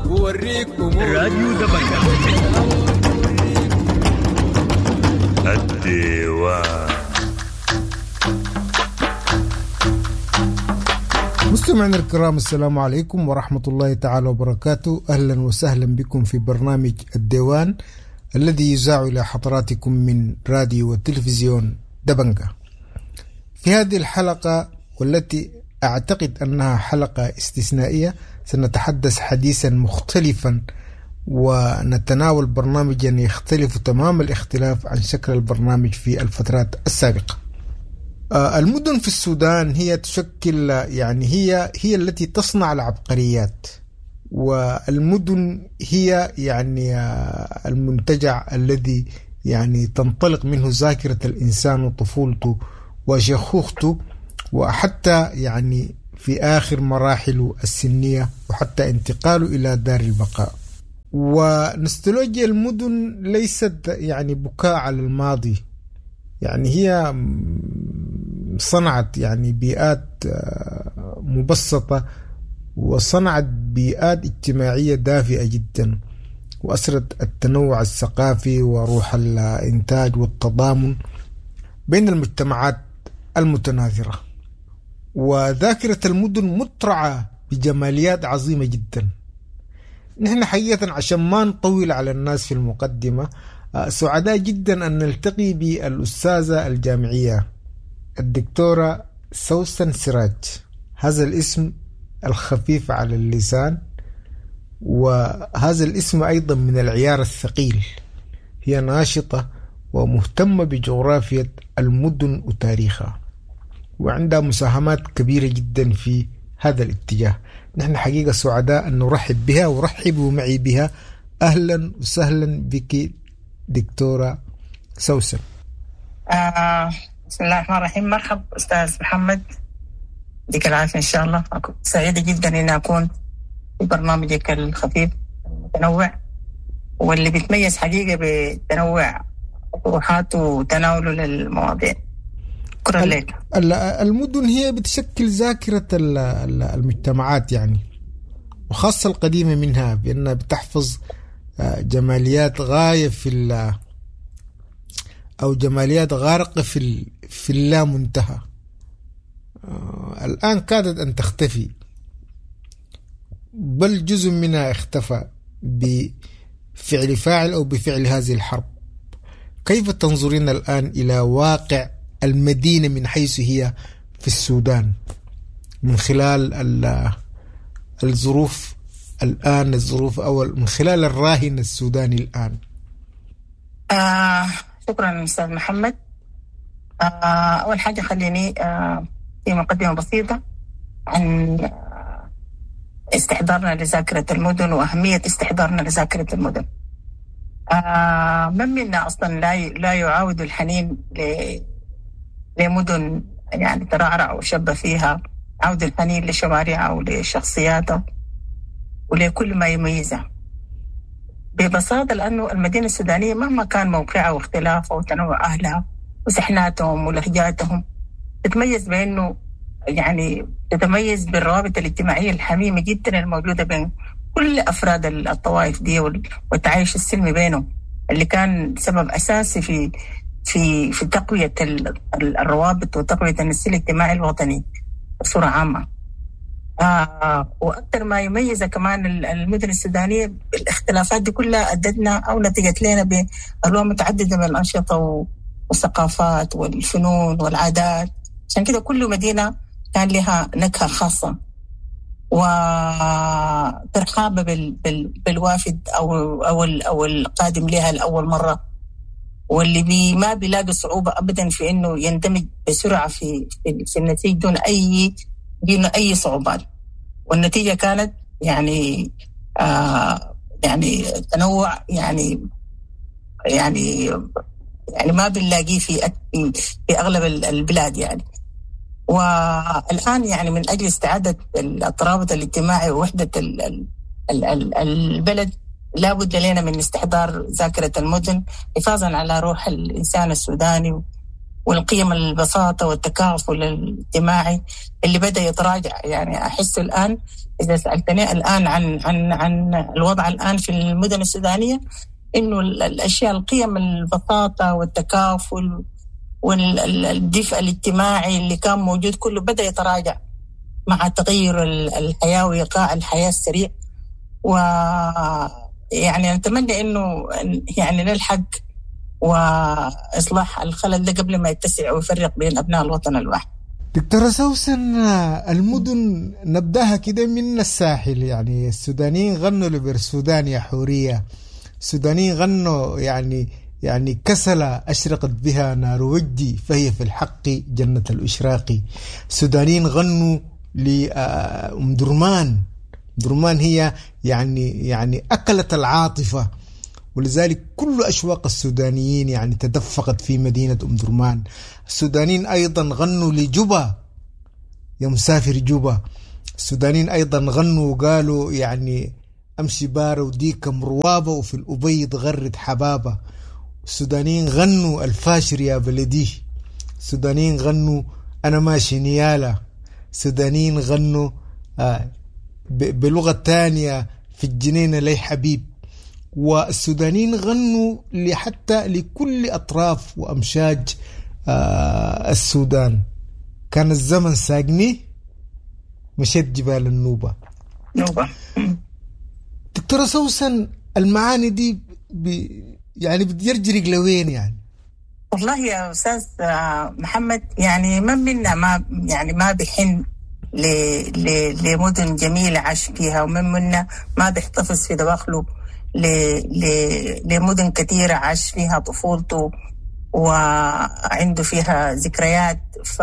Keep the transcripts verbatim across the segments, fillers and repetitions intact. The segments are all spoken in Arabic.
راديو دبنجة الديوان. مستمعينا الكرام، السلام عليكم ورحمة الله تعالى وبركاته. أهلا وسهلا بكم في برنامج الديوان الذي يذاع إلى حضراتكم من راديو وتلفزيون دبنجة. في هذه الحلقة والتي أعتقد أنها حلقة استثنائية سنتحدث حديثا مختلفا ونتناول برنامجا يختلف تمام الاختلاف عن شكل البرنامج في الفترات السابقة. المدن في السودان هي تشكل يعني هي هي التي تصنع العبقريات، والمدن هي يعني المنتجع الذي يعني تنطلق منه ذاكرة الإنسان وطفولته وشيخوخته، وحتى يعني في آخر مراحله السنية وحتى انتقاله إلى دار البقاء. ونستولوجيا المدن ليست يعني بكاء على الماضي، يعني هي صنعت يعني بيئات مبسطة وصنعت بيئات اجتماعية دافئة جدا، وأسرت التنوع الثقافي وروح الإنتاج والتضامن بين المجتمعات المتناثرة. وذاكرة المدن مترعة بجماليات عظيمة جدا. نحن حقيقة عشان ما نطول على الناس في المقدمة، سعداء جدا أن نلتقي بالأستاذة الجامعية الدكتورة سوسن سراج. هذا الاسم الخفيف على اللسان، وهذا الاسم أيضا من العيار الثقيل. هي ناشطة ومهتمة بجغرافية المدن وتاريخها، وعندها مساهمات كبيرة جدا في هذا الاتجاه. نحن حقيقة سعداء أن نرحب بها، ورحبوا معي بها. أهلا وسهلا بك دكتورة سوسن. آه بسم الله الرحمن الرحيم. مرحب أستاذ محمد، ديك العافية إن شاء الله. أكون سعيدة جدا أن أكون في برنامجك الخفيف المتنوع واللي بيتميز حقيقة بتنوع طروحاته وتناوله للمواضيع. شكرا لك. المدن هي بتشكل ذاكرة المجتمعات يعني، وخاصة القديمة منها، بأنها بتحفظ جماليات غاية في أو جماليات غارقة في في اللا منتهى. الآن كادت أن تختفي، بل جزء منها اختفى بفعل فاعل أو بفعل هذه الحرب. كيف تنظرين الآن إلى واقع المدينة من حيث هي في السودان من خلال الظروف الآن، الظروف أو من خلال الراهن السوداني الآن؟ آه شكرا أستاذ محمد. آه أول حاجة خليني آه في مقدمة بسيطة عن استحضارنا لذاكرة المدن وأهمية استحضارنا لذاكرة المدن. آه من منا أصلا لا لا يعاود الحنين ل لمدن يعني ترعرع وشب فيها، عود الحنين لشوارعها ولشخصياتها ولكل ما يميزها ببساطة. لأنه المدينة السودانية مهما كان موقعها واختلافها وتنوع أهلها وسحناتهم ولهجاتهم، تتميز بأنه يعني تتميز بالروابط الاجتماعية الحميمة جدا الموجودة بين كل أفراد الطوائف دي والتعايش السلمي بينهم، اللي كان سبب أساسي في في في تقوية الروابط وتقوية النسيج الاجتماعي الوطني بصورة عامة. آه وأكثر ما يميز كمان المدن السودانية الاختلافات دي كلها أدتنا أو نتجت لنا بأنواع متعددة من الأنشطة والثقافات والفنون والعادات. عشان كده كل مدينة كان لها نكهة خاصة وترحاب بال بال بالوافد أو أو أو القادم لها لأول مرة، واللي بي ما بيلاقي صعوبة أبدا في إنه يندمج بسرعة في في, في النتيجة دون أي دون أي صعوبات. والنتيجة كانت يعني آه يعني تنوع يعني يعني يعني ما بنلاقيه في في أغلب البلاد يعني. والآن يعني من أجل استعادة الترابط الاجتماعي ووحدة البلد لا بد لنا من استحضار ذاكرة المدن حفاظا على روح الإنسان السوداني والقيم البساطة والتكافل الاجتماعي اللي بدأ يتراجع. يعني أحس الآن إذا سألتني الآن عن عن عن الوضع الآن في المدن السودانية، إنه الأشياء القيم البساطة والتكافل والدفء الاجتماعي اللي كان موجود كله بدأ يتراجع مع تغير الحياة وإيقاع الحياة السريع. ويعني نتمنى إنه يعني نلحق وإصلاح الخلل ده قبل ما يتسع ويفرق بين أبناء الوطن الواحد. دكتورة سوسن، المدن نبدأها كده من الساحل. يعني السودانيين غنوا لبر السودان يا حورية، السودانيين غنوا يعني يعني كسلة أشرقت بها نار وجدي فهي في الحق جنة الإشراق. السودانيين غنوا لأم درمان، درمان هي يعني يعني أكلت العاطفة، ولذلك كل أشواق السودانيين يعني تدفقت في مدينة أم درمان. السودانيين أيضا غنوا لجوبا يا مسافر جوبا. السودانيين أيضا غنوا وقالوا يعني أمشي بارة وديك مروابة وفي الأبيض غرد حبابة. السودانيين غنوا الفاشر يا بلدي. السودانيين غنوا أنا ماشي نيالة. السودانيين غنوا آه بلغة تانية في الجنينة لي حبيب. والسودانيين غنوا حتى لكل أطراف وأمشاج آه السودان. كان الزمن ساقني مشيت جبال النوبة. نوبة. دكتورة سوسن، المعاني دي بي يعني بتجرجرك لوين يعني؟ والله يا أستاذ محمد، يعني من منا ما يعني ما بيحن لمدن جميلة عاش فيها، ومن منا ما بيحتفظ في دواخله لمدن كثيرة عاش فيها طفولته وعنده فيها ذكريات. ف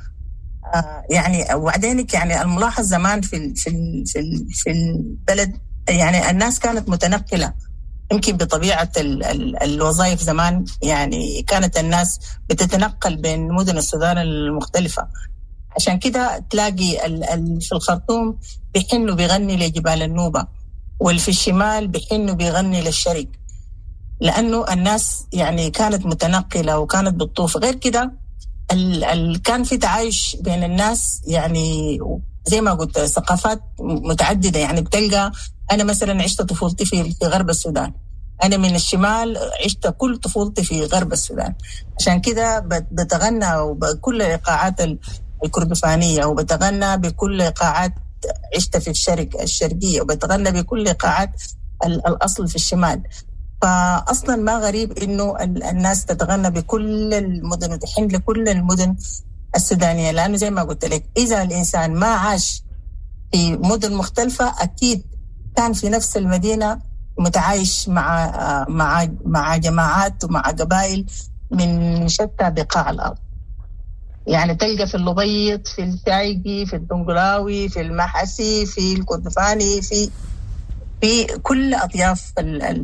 يعني وبعدينك يعني الملاحظ زمان في في في في البلد، يعني الناس كانت متنقلة يمكن بطبيعة ال ال الوظائف. زمان يعني كانت الناس بتتنقل بين مدن السودان المختلفة، عشان كده تلاقي ال ال في الخرطوم بيحنوا بيغني لجبال النوبة، واللي في الشمال بيحنوا بيغني للشرق، لأنه الناس يعني كانت متنقلة وكانت بتطوف. غير كده ال ال كان في تعايش بين الناس، يعني زي ما قلت ثقافات متعددة. يعني بتلقى أنا مثلا عشت طفولتي في في غرب السودان، أنا من الشمال عشت كل طفولتي في غرب السودان، عشان كده بتغنى بكل إيقاعات الكردفانية، وبتغنى بكل إيقاعات عشت في الشرق الشرقية، وبتغنى بكل إيقاعات الأصل في الشمال. فأصلا ما غريب إنه الناس تتغنى بكل المدن وتحن لكل المدن السودانية، لأنه زي ما قلت لك إذا الإنسان ما عاش في مدن مختلفة أكيد كان في نفس المدينة متعايش مع مع مع جماعات ومع قبائل من شتى بقاع الأرض. يعني تلقى في اللبيط، في الشايقي، في الدنقلاوي، في المحسي، في الكردفاني، في في كل أطياف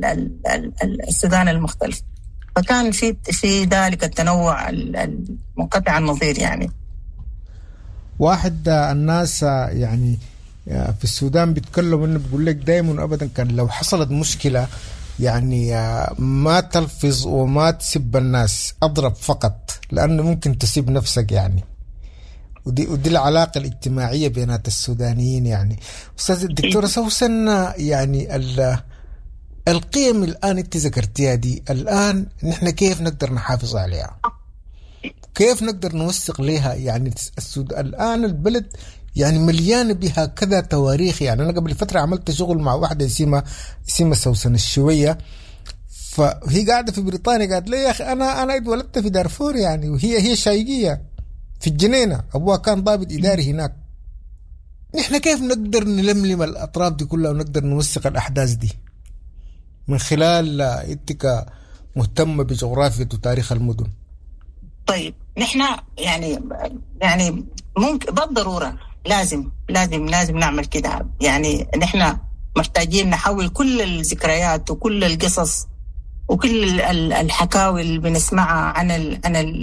السودان المختلف. فكان في في ذلك التنوع المنقطع النظير. يعني واحد الناس يعني في السودان بيتكلموا انه بيقول لك دايما ابدا كان لو حصلت مشكله يعني ما تلفظ وما تسب الناس، اضرب فقط، لانه ممكن تسيب نفسك يعني. ودي ودي العلاقه الاجتماعيه بينات السودانيين. يعني استاذ الدكتوره سوسن، يعني القيم الان انت ذكرتيها دي، الان نحن كيف نقدر نحافظ عليها؟ كيف نقدر نوثق لها؟ يعني السودان الان البلد يعني مليانة بها كذا تواريخ. يعني أنا قبل فترة عملت شغل مع واحدة اسمها اسمها سوسن الشوية، فهي قاعدة في بريطانيا، قالت لي يا أخي أنا أنا اتولدت في دارفور يعني، وهي هي شايقية في الجنينة، أبوها كان ضابط إداري هناك. نحن كيف نقدر نلملم الأطراف دي كلها ونقدر نوثق الأحداث دي من خلال إنتك مهتمة بجغرافية وتاريخ المدن؟ طيب نحن يعني يعني ممكن بالضرورة لازم لازم لازم نعمل كده. يعني نحن محتاجين نحول كل الذكريات وكل القصص وكل الحكاوي اللي بنسمعها عن ال عن ال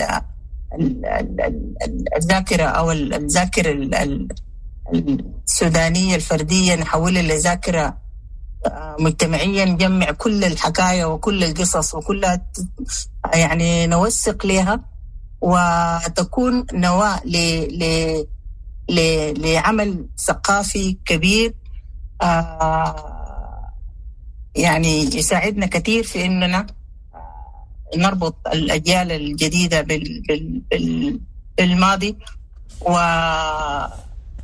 الذاكرة أو الذاكرة السودانية الفردية، نحولها لذاكرة مجتمعية، نجمع كل الحكاية وكل القصص وكلها يعني نوثق لها وتكون نواة ل ل ل لعمل ثقافي كبير آه يعني يساعدنا كثير في إننا نربط الأجيال الجديدة بال بال بالماضي، ونعزز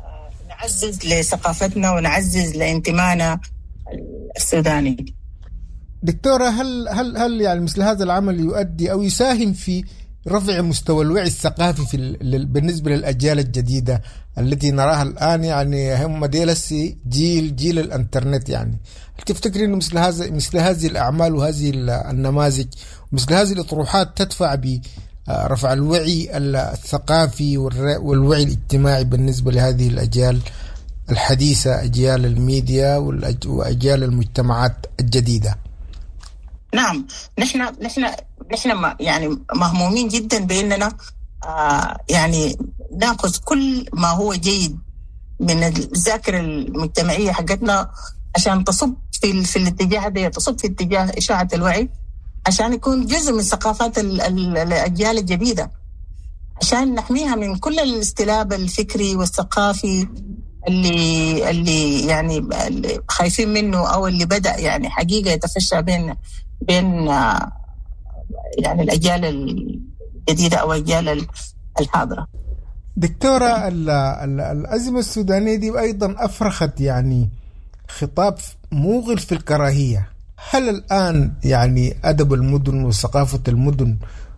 لثقافتنا ونعزز لانتمائنا السوداني. دكتورة، هل هل هل يعني مثل هذا العمل يؤدي أو يساهم في رفع مستوى الوعي الثقافي في بالنسبة للأجيال الجديدة التي نراها الآن؟ يعني هم ديلسي جيل جيل الإنترنت. يعني هل تفتكرين إنه مثل هذا مثل هذه الأعمال وهذه النماذج ومثل هذه الأطروحات تدفع برفع الوعي الثقافي والوعي الاجتماعي بالنسبة لهذه الأجيال الحديثة، أجيال الميديا وأجيال المجتمعات الجديدة؟ نعم، نحن نحن نحن يعني مهمومين جدا بأننا آه يعني نأخذ كل ما هو جيد من الذاكرة المجتمعية حقتنا عشان تصب في في الاتجاه ده، تصب في اتجاه إشاعة الوعي، عشان يكون جزء من ثقافات الأجيال الجديدة، عشان نحميها من كل الاستلاب الفكري والثقافي اللي اللي يعني اللي خايفين منه، أو اللي بدأ يعني حقيقة يتفشى بين بين يعني الأجيال الجديدة أو الأجيال الحاضرة. دكتورة، الأزمة السودانية دي أيضا أفرخت يعني خطاب موغل في الكراهية. هل الآن يعني أدب المدن وثقافة المدن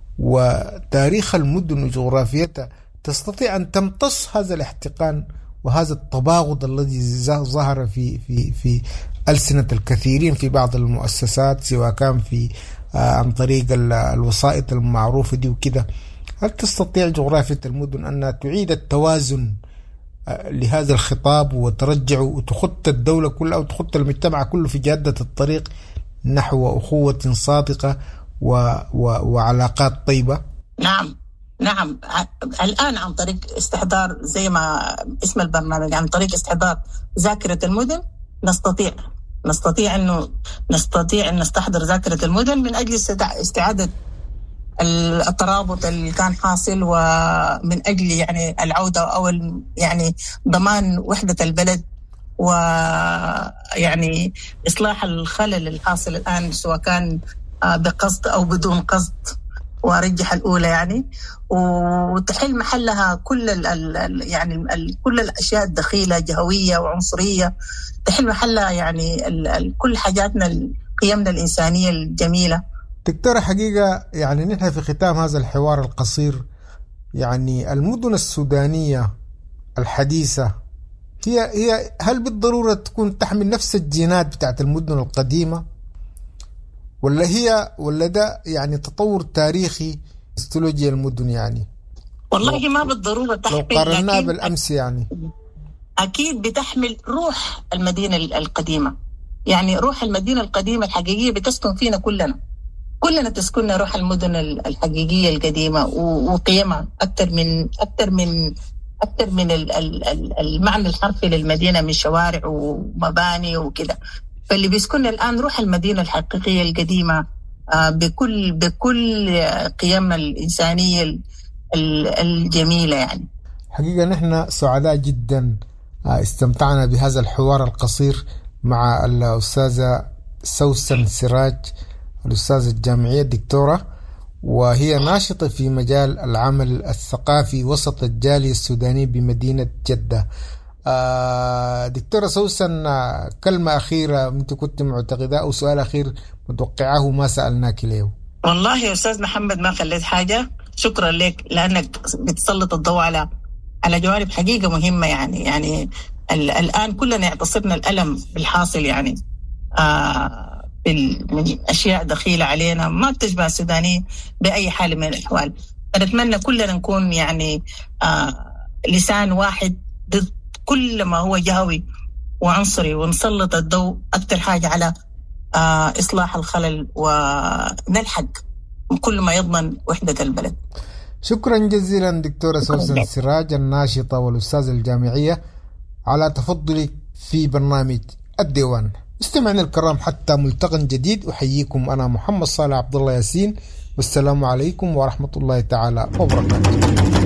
وتاريخ المدن وجغرافيتها تستطيع أن تمتص هذا الاحتقان وهذا التباغض الذي ظهر في في في ألسنة الكثيرين في بعض المؤسسات، سواء كان في آه عن طريق الوسائط المعروفة دي وكده؟ هل تستطيع جغرافية المدن أن تعيد التوازن آه لهذا الخطاب وترجع وتخط الدولة كلها أو تخط المجتمع كله في جادة الطريق نحو أخوة صادقة و و وعلاقات طيبة؟ نعم نعم الآن عن طريق استحضار زي ما اسم البرنامج، عن طريق استحضار ذاكرة المدن نستطيع نستطيع أنه نستطيع أن نستحضر ذاكرة المدن من أجل استعادة الترابط اللي كان حاصل، ومن أجل يعني العودة أو يعني ضمان وحدة البلد، ويعني إصلاح الخلل الحاصل الآن سواء كان بقصد أو بدون قصد، وأرجح الأولى يعني، وتحل محلها كل ال ال يعني ال كل الأشياء الدخيلة جهوية وعنصرية، تحل محلها يعني ال ال كل حاجاتنا قيمنا الإنسانية الجميلة. دكتورة، حقيقة يعني نحن في ختام هذا الحوار القصير، يعني المدن السودانية الحديثة هي هي هل بالضرورة تكون تحمل نفس الجينات بتاعت المدن القديمة، ولا هي ولا ده يعني تطور تاريخي استولوجيا المدن؟ يعني والله ما بالضرورة تحمل، لو قارناه بالأمس يعني أكيد بتحمل روح المدينة القديمة، يعني روح المدينة القديمة الحقيقية بتسكن فينا كلنا كلنا تسكننا روح المدن الحقيقية القديمة وقيمها أكثر من أكثر من أكثر من المعنى الحرفي للمدينة من شوارع ومباني وكده. فاللي بيسكن الآن روح المدينة الحقيقية القديمة بكل بكل قيمنا الإنسانية الجميلة. يعني حقيقة نحن سعداء جدا استمتعنا بهذا الحوار القصير مع الأستاذة سوسن سراج، الأستاذة الجامعية الدكتورة، وهي ناشطة في مجال العمل الثقافي وسط الجالية السودانية بمدينة جدة. دكتورة سوسن، كلمة أخيرة أنت كنت معتقدة أو سؤال أخير متوقعه ما سألناك له؟ والله يا أستاذ محمد ما خليت حاجة، شكرا لك لأنك بتسلط الضوء على على جوانب حقيقة مهمة. يعني يعني الآن كلنا اعتصرنا الألم بالحاصل، يعني آه من أشياء دخيلة علينا ما بتشبه السودانيين بأي حال من الأحوال. فنتمنى كلنا نكون يعني آه لسان واحد ضد كل ما هو جهوي وعنصري، ونسلط الضوء أكثر حاجة على آه إصلاح الخلل ونلحق كل ما يضمن وحدة البلد. شكرا جزيلا دكتورة سوسن سراج الناشطة والأستاذة الجامعية على تفضلك في برنامج الديوان. استمعنا الكرام حتى ملتقى جديد، أحييكم أنا محمد صالح عبد الله ياسين والسلام عليكم ورحمة الله تعالى وبركاته.